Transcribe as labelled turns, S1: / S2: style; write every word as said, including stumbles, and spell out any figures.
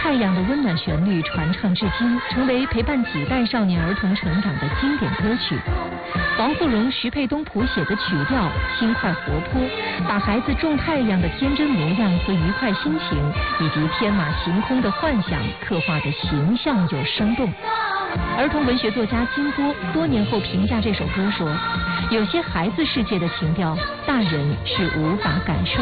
S1: 太阳的温暖旋律传唱至今，成为陪伴几代少年儿童成长的经典歌曲。王富荣、徐沛东谱写的曲调轻快活泼，把孩子种太阳的天真模样和愉快心情，以及天马行空的幻想刻画的形象又生动。儿童文学作家金波多年后评价这首歌说：“有些孩子世界的情调，大人是无法感受